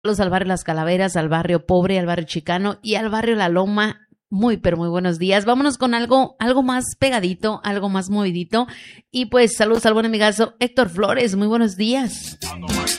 Saludos al barrio Las Calaveras, al barrio Pobre, al barrio Chicano y al barrio La Loma. Muy, pero muy buenos días. Vámonos con algo más pegadito, algo más movidito. Y pues saludos al buen amigazo Héctor Flores. Muy buenos días.